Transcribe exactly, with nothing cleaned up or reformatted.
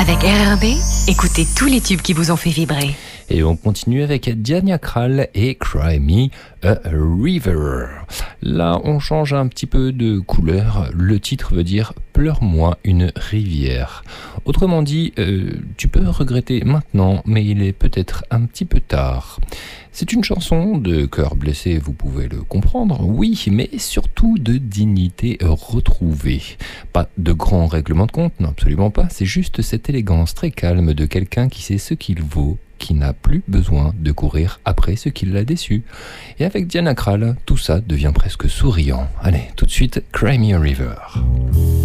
Avec R R B, écoutez tous les tubes qui vous ont fait vibrer. Et on continue avec Diana Krall et Cry Me a River. Là, on change un petit peu de couleur. Le titre veut dire « Pleure-moi une rivière ». Autrement dit, euh, tu peux regretter maintenant, mais il est peut-être un petit peu tard. C'est une chanson de cœur blessé, vous pouvez le comprendre, oui, mais surtout de dignité retrouvée. Pas de grand règlement de compte, non, absolument pas. C'est juste cette élégance très calme de quelqu'un qui sait ce qu'il vaut, qui n'a plus besoin de courir après ce qui l'a déçu. Et avec Diana Krall, tout ça devient presque souriant. Allez, tout de suite, Cry Me a River.